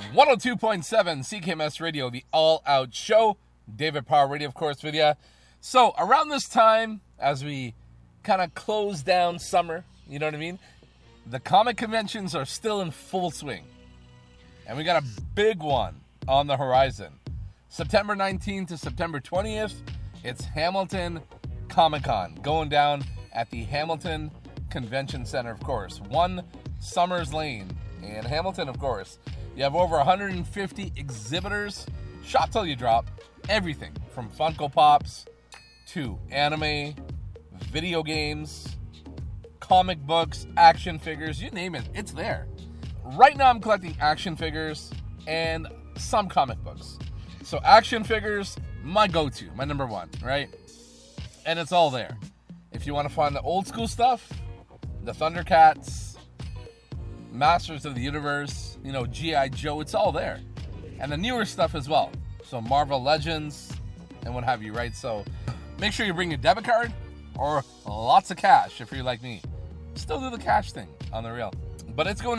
102.7 CKMS Radio, the All Out Show. David Power Radio, of course, with you. So, around this time, as we kind of close down summer, you know what I mean? The comic conventions are still in full swing. And we got a big one on the horizon. September 19th to September 20th, it's Hamilton Comic-Con, going down at the Hamilton Convention Center, of course. 1 Summers Lane in Hamilton, of course. You have over 150 exhibitors, shop till you drop, everything from Funko Pops to anime, video games, comic books, action figures, you name it, it's there. Right now I'm collecting action figures and some comic books. So action figures, my go-to, my number one, right? And it's all there. If you want to find the old school stuff, the Thundercats, Masters of the Universe, you know, G.I. Joe, it's all there. And the newer stuff as well. So Marvel Legends and what have you, right? So make sure you bring your debit card or lots of cash if you're like me. Still do the cash thing on the real. But it's going